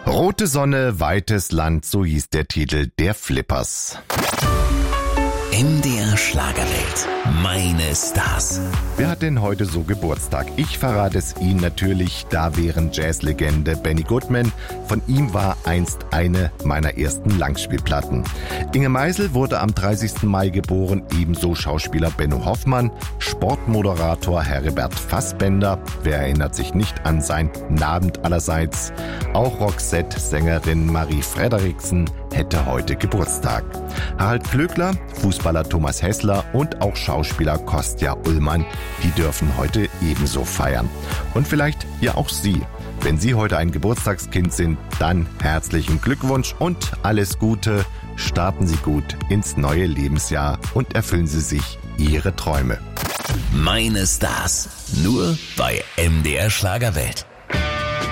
Rote Sonne, weites Land, so hieß der Titel der Flippers. MDR Schlagerwelt. Meine Stars. Wer hat denn heute so Geburtstag? Ich verrate es Ihnen natürlich, da wären Jazzlegende Benny Goodman. Von ihm war einst eine meiner ersten Langspielplatten. Inge Meisel wurde am 30. Mai geboren, ebenso Schauspieler Benno Hoffmann, Sportmoderator Herbert Fassbender. Wer erinnert sich nicht an sein Abend allerseits? Auch Roxette-Sängerin Marie Frederiksen hätte heute Geburtstag. Harald Glöckler, Fußballer Thomas Hässler und auch Schauspieler Kostja Ullmann, die dürfen heute ebenso feiern. Und vielleicht ja auch Sie. Wenn Sie heute ein Geburtstagskind sind, dann herzlichen Glückwunsch und alles Gute. Starten Sie gut ins neue Lebensjahr und erfüllen Sie sich Ihre Träume. Meine Stars. Nur bei MDR Schlagerwelt.